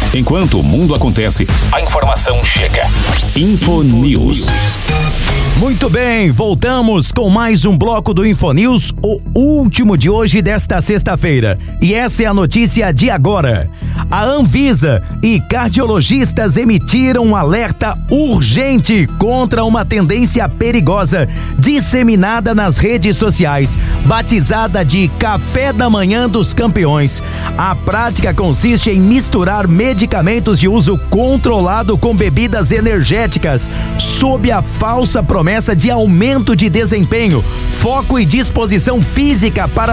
Enquanto o mundo acontece, a informação chega. Infonews. Muito bem, voltamos com mais um bloco do Infonews, o último de hoje desta sexta-feira. E essa é a notícia de agora. A Anvisa e cardiologistas emitiram um alerta urgente contra uma tendência perigosa disseminada nas redes sociais, batizada de café da manhã dos campeões. A prática consiste em misturar medicamentos de uso controlado com bebidas energéticas, sob a falsa promessa de aumento de desempenho, foco e disposição física para